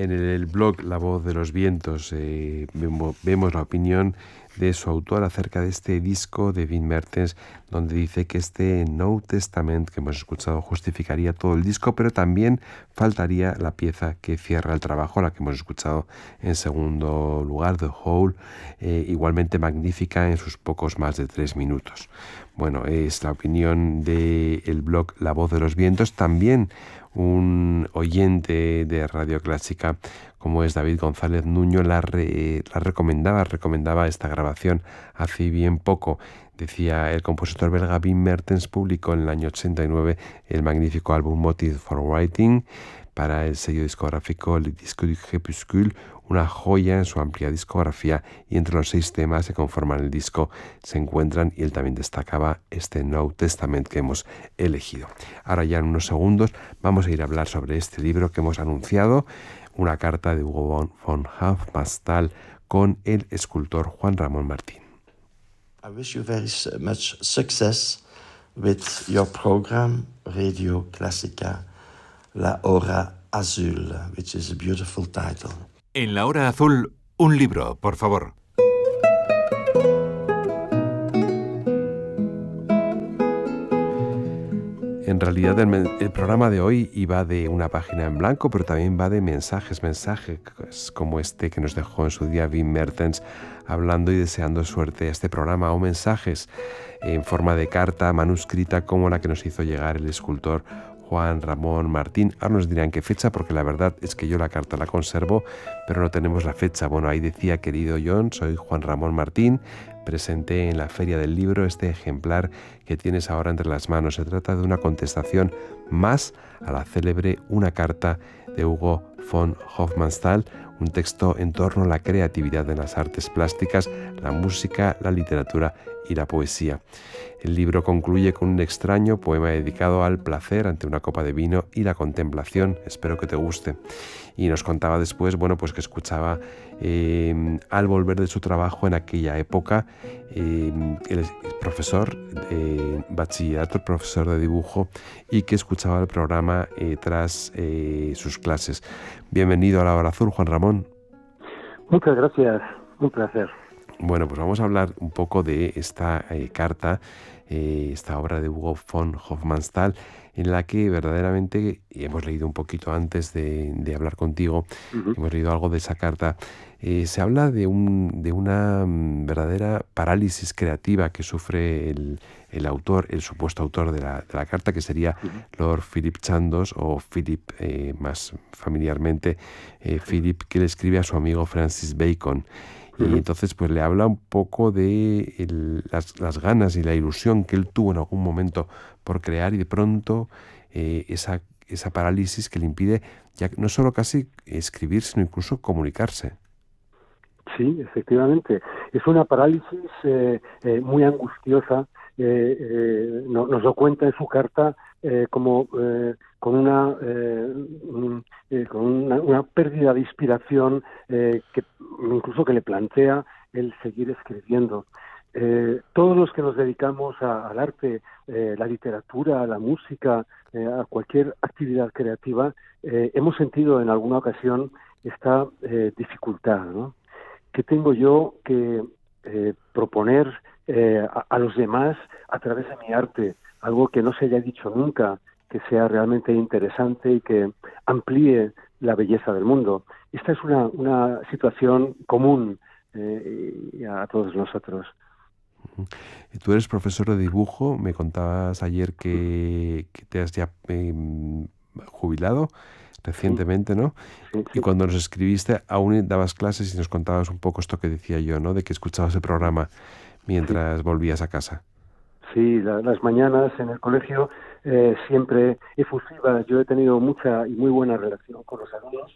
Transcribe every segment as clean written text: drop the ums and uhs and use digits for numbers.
En el blog La Voz de los Vientos vemos la opinión de su autor acerca de este disco de Wim Mertens, donde dice que este No Testament que hemos escuchado justificaría todo el disco, pero también faltaría la pieza que cierra el trabajo, la que hemos escuchado en segundo lugar, The Whole, igualmente magnífica en sus pocos más de 3 minutos. Bueno, es la opinión del blog La Voz de los Vientos. También un oyente de Radio Clásica como es David González Nuño recomendaba esta grabación hace bien poco. Decía, el compositor belga Wim Mertens publicó en el año 89 el magnífico álbum Motive for Writing para el sello discográfico Le Disque du Crépuscule, una joya en su amplia discografía, y entre los 6 temas que conforman el disco se encuentran, y él también destacaba, este No Testament que hemos elegido. Ahora ya en unos segundos vamos a ir a hablar sobre este libro que hemos anunciado, una carta de Hugo von Hofmannsthal con el escultor Juan Ramón Martín. I wish you very much success with your program Radio Clásica La Hora Azul, which is a beautiful title. En La Hora Azul, un libro, por favor. En realidad el programa de hoy iba de una página en blanco, pero también va de mensajes como este que nos dejó en su día Wim Mertens, hablando y deseando suerte a este programa, o mensajes en forma de carta manuscrita como la que nos hizo llegar el escultor Juan Ramón Martín. Ahora nos dirán qué fecha, porque la verdad es que yo la carta la conservo, pero no tenemos la fecha. Bueno, ahí decía: querido John, soy Juan Ramón Martín, presenté en la Feria del Libro este ejemplar que tienes ahora entre las manos. Se trata de una contestación más a la célebre Una carta de Hugo von Hofmannsthal, un texto en torno a la creatividad en las artes plásticas, la música, la literatura y la poesía. El libro concluye con un extraño poema dedicado al placer ante una copa de vino y la contemplación. Espero que te guste. Y nos contaba después, pues que escuchaba al volver de su trabajo en aquella época, el profesor de bachillerato, profesor de dibujo, y que escuchaba el programa tras sus clases. Bienvenido a La Hora Azul, Juan Ramón. Muchas gracias, un placer. Bueno, pues vamos a hablar un poco de esta carta, esta obra de Hugo von Hofmannsthal, en la que verdaderamente, y hemos leído un poquito antes de hablar contigo, hemos leído algo de esa carta, se habla de una verdadera parálisis creativa que sufre el autor, el supuesto autor de la carta, que sería Lord Philip Chandos, o Philip, más familiarmente, Philip, que le escribe a su amigo Francis Bacon. Y entonces pues le habla un poco de las ganas y la ilusión que él tuvo en algún momento por crear, y de pronto esa parálisis que le impide ya no solo casi escribir, sino incluso comunicarse. Sí, efectivamente. Es una parálisis muy angustiosa. Nos lo cuenta en su carta como con una pérdida de inspiración que incluso que le plantea el seguir escribiendo. Todos los que nos dedicamos al arte, la literatura, la música, a cualquier actividad creativa, hemos sentido en alguna ocasión esta dificultad, ¿no? ¿Qué tengo yo que proponer a los demás a través de mi arte? Algo que no se haya dicho nunca, que sea realmente interesante y que amplíe la belleza del mundo. Esta es una situación común a todos nosotros. Tú eres profesor de dibujo, me contabas ayer que te has ya jubilado recientemente, ¿no? Sí. Y cuando nos escribiste aún dabas clases y nos contabas un poco esto que decía yo, ¿no? De que escuchabas el programa mientras volvías a casa. Sí, las mañanas en el colegio siempre efusivas. Yo he tenido mucha y muy buena relación con los alumnos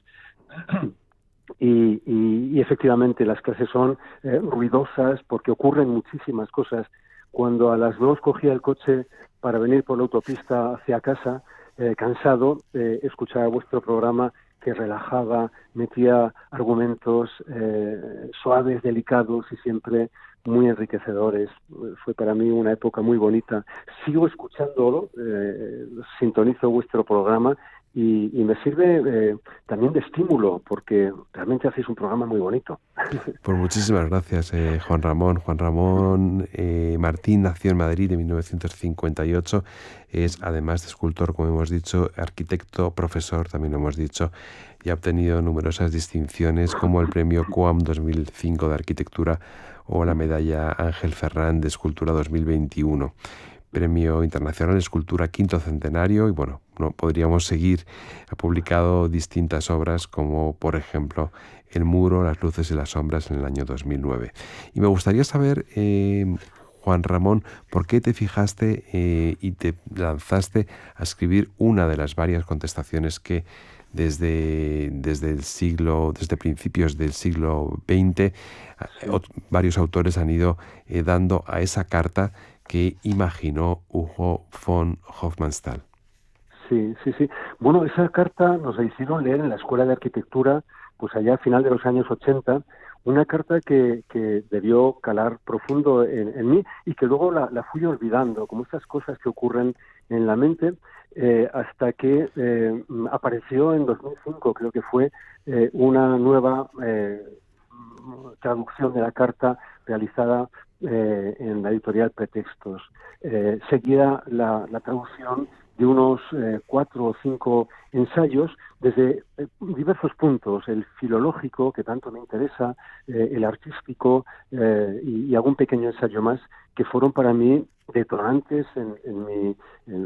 y efectivamente las clases son ruidosas porque ocurren muchísimas cosas. Cuando a las 2 cogía el coche para venir por la autopista hacia casa, cansado, escuchaba vuestro programa que relajaba, metía argumentos suaves, delicados y siempre muy enriquecedores. Fue para mí una época muy bonita. Sigo escuchándolo, sintonizo vuestro programa y me sirve también de estímulo, porque realmente hacéis un programa muy bonito. Pues muchísimas gracias, Juan Ramón. Juan Ramón Martín nació en Madrid en 1958. Es, además de escultor, como hemos dicho, arquitecto, profesor, también lo hemos dicho, y ha obtenido numerosas distinciones como el premio QAM 2005 de arquitectura o la medalla Ángel Ferrán de escultura 2021. Premio Internacional de Escultura Quinto Centenario, y bueno, no podríamos seguir. Ha publicado distintas obras como, por ejemplo, El muro, las luces y las sombras en el año 2009. Y me gustaría saber, Juan Ramón, ¿por qué te fijaste y te lanzaste a escribir una de las varias contestaciones que desde principios del siglo XX varios autores han ido dando a esa carta que imaginó Hugo von Hofmannsthal? Sí. Bueno, esa carta nos la hicieron leer en la Escuela de Arquitectura, pues allá a final de los años 80, una carta que debió calar profundo en mí y que luego la fui olvidando, como estas cosas que ocurren en la mente, hasta que apareció en 2005, creo que fue, una nueva traducción de la carta realizada en la editorial Pretextos. Seguía la traducción de unos 4 o 5 ensayos desde diversos puntos: el filológico, que tanto me interesa, el artístico y algún pequeño ensayo más, que fueron para mí detonantes en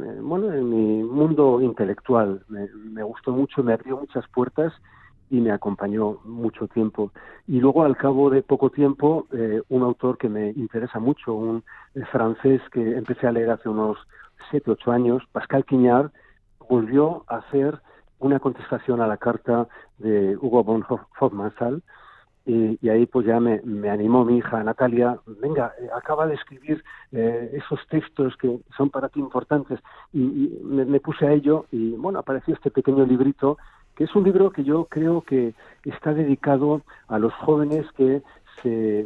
mi mundo intelectual. Me gustó mucho, me abrió muchas puertas y me acompañó mucho tiempo. Y luego, al cabo de poco tiempo, un autor que me interesa mucho, un francés que empecé a leer hace unos 7, 8 años, Pascal Quignard, volvió a hacer una contestación a la carta de Hugo von Hofmannsthal, y ahí pues ya me animó mi hija Natalia: venga, acaba de escribir esos textos que son para ti importantes, y me puse a ello, y bueno, apareció este pequeño librito, que es un libro que yo creo que está dedicado a los jóvenes que se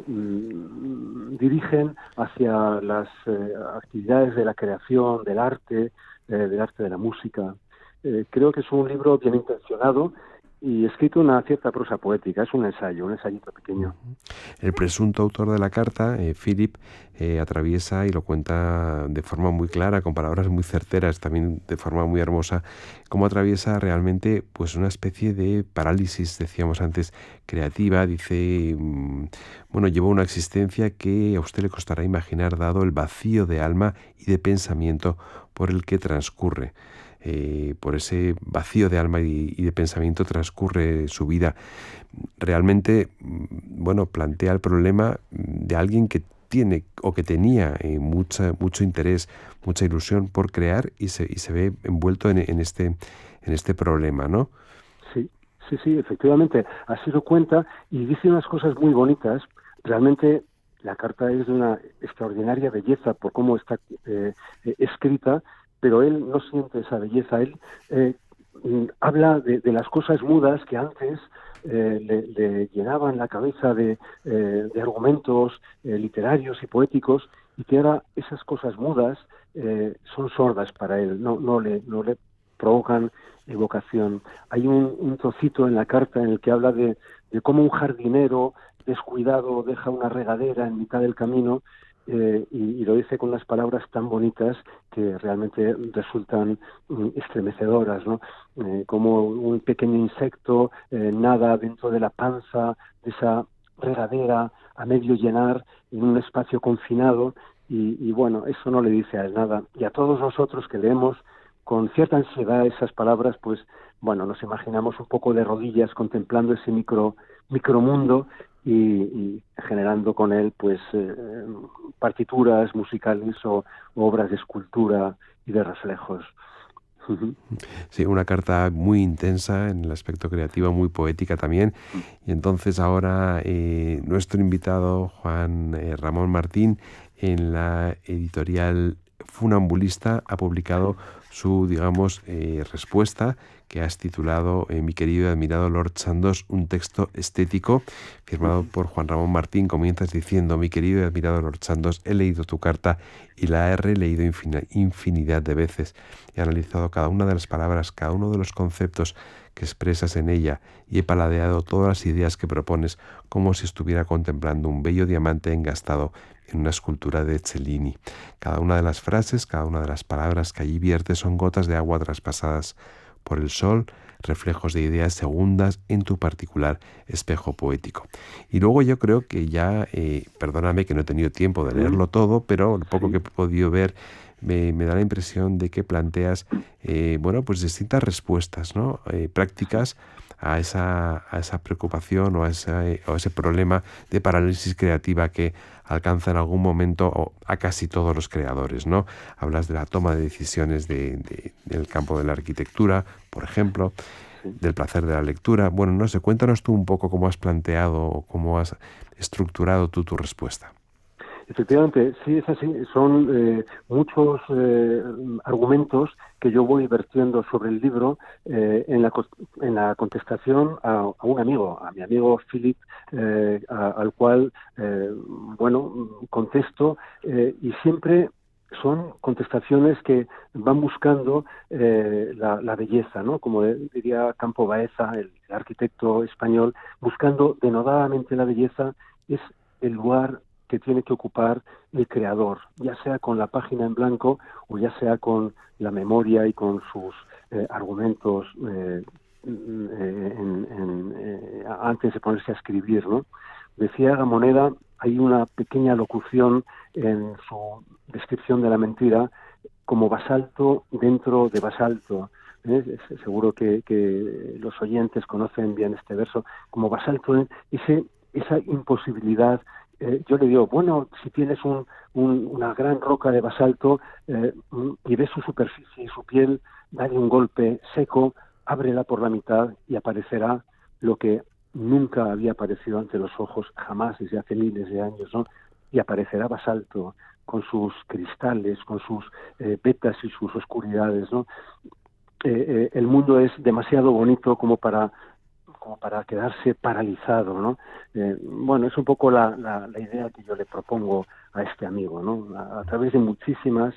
dirigen hacia las actividades de la creación, del arte de la música. Creo que es un libro bien intencionado y escrito una cierta prosa poética. Es un ensayito pequeño. El presunto autor de la carta, Philip, atraviesa, y lo cuenta de forma muy clara, con palabras muy certeras, también de forma muy hermosa, cómo atraviesa realmente pues una especie de parálisis, decíamos antes, creativa. Dice, lleva una existencia que a usted le costará imaginar, dado el vacío de alma y de pensamiento por el que transcurre. Por ese vacío de alma y de pensamiento transcurre su vida. Realmente, plantea el problema de alguien que tiene o que tenía mucho interés, mucha ilusión por crear, y se ve envuelto en este problema, ¿no? Sí, efectivamente. Así lo cuenta, y dice unas cosas muy bonitas. Realmente la carta es de una extraordinaria belleza por cómo está escrita, pero él no siente esa belleza. Él habla de las cosas mudas que antes le llenaban la cabeza de argumentos literarios y poéticos, y que ahora esas cosas mudas son sordas para él, no le provocan evocación. Hay un trocito en la carta en el que habla de cómo un jardinero descuidado deja una regadera en mitad del camino, y lo dice con unas palabras tan bonitas que realmente resultan estremecedoras, ¿no? Como un pequeño insecto nada dentro de la panza de esa regadera a medio llenar en un espacio confinado, y bueno, eso no le dice a él nada. Y a todos nosotros que leemos con cierta ansiedad esas palabras, pues bueno, nos imaginamos un poco de rodillas contemplando ese micromundo y generando con él pues partituras musicales o obras de escultura y de reflejos. Sí, una carta muy intensa en el aspecto creativo, muy poética también. Y entonces ahora nuestro invitado, Juan Ramón Martín, en la editorial Funambulista, ha publicado su, digamos, respuesta, que has titulado Mi querido y admirado Lord Chandos, un texto estético, firmado por Juan Ramón Martín. Comienzas diciendo: mi querido y admirado Lord Chandos, he leído tu carta y la he releído infinidad de veces. He analizado cada una de las palabras, cada uno de los conceptos que expresas en ella, y he paladeado todas las ideas que propones como si estuviera contemplando un bello diamante engastado en una escultura de Cellini. Cada una de las frases, cada una de las palabras que allí viertes son gotas de agua traspasadas por el sol, reflejos de ideas segundas en tu particular espejo poético. Y luego yo creo que ya, perdóname que no he tenido tiempo de leerlo todo, pero lo poco que he podido ver me da la impresión de que planteas pues distintas respuestas, ¿no? Prácticas a esa preocupación o a ese problema de parálisis creativa que alcanza en algún momento a casi todos los creadores, ¿no? Hablas de la toma de decisiones del campo de la arquitectura, por ejemplo, del placer de la lectura. Bueno, no sé, cuéntanos tú un poco cómo has planteado o cómo has estructurado tú tu respuesta. Efectivamente, sí, es así. Son muchos argumentos que yo voy vertiendo sobre el libro en la contestación a un amigo, a mi amigo Philip, al cual, contesto, y siempre son contestaciones que van buscando la belleza, ¿no? Como diría Campo Baeza, el arquitecto español, buscando denodadamente la belleza, es el lugar que tiene que ocupar el creador, ya sea con la página en blanco o ya sea con la memoria y con sus argumentos antes de ponerse a escribir, ¿no? Decía Gamoneda, hay una pequeña locución en su descripción de la mentira, como basalto dentro de basalto. Seguro que los oyentes conocen bien este verso, como basalto, esa imposibilidad. Yo le digo, bueno, si tienes una gran roca de basalto y ves su superficie y su piel, dale un golpe seco, ábrela por la mitad y aparecerá lo que nunca había aparecido ante los ojos, jamás desde hace miles de años, ¿no? Y aparecerá basalto con sus cristales, con sus vetas y sus oscuridades, ¿no? El mundo es demasiado bonito como para quedarse paralizado, ¿no? Es un poco la idea que yo le propongo a este amigo, ¿no? A través de muchísimas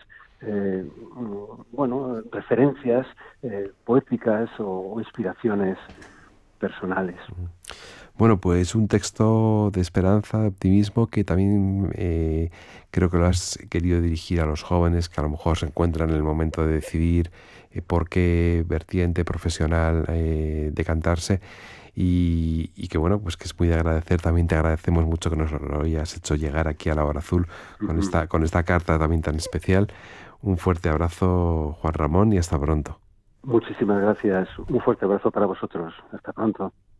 referencias poéticas o inspiraciones personales. Bueno, pues un texto de esperanza, de optimismo, que también creo que lo has querido dirigir a los jóvenes que a lo mejor se encuentran en el momento de decidir por qué vertiente profesional decantarse, y que bueno, pues que es muy de agradecer. También te agradecemos mucho que nos lo hayas hecho llegar aquí a La Hora Azul con esta carta también tan especial. Un fuerte abrazo, Juan Ramón, y hasta pronto. Muchísimas gracias. Un fuerte abrazo para vosotros. Hasta pronto.